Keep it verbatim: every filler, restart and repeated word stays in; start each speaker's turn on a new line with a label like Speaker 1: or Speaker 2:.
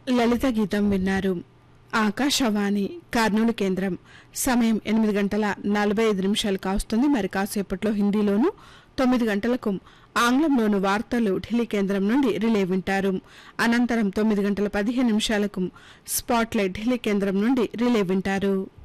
Speaker 1: లలిత గీతం విన్నారు. ఆకాశవాణి కర్నూలు కేంద్రం. సమయం ఎనిమిది గంటల నలభై ఐదు నిమిషాలు కావస్తుంది. మరి కాసేపట్లో హిందీలోను, తొమ్మిది గంటలకు ఆంగ్లంలోను వార్తలు ఢిల్లీ కేంద్రం నుండి రిలే వింటారు. అనంతరం తొమ్మిది గంటల పదిహేను నిమిషాలకు స్పాట్లైట్ ఢిల్లీ కేంద్రం నుండి రిలే వింటారు.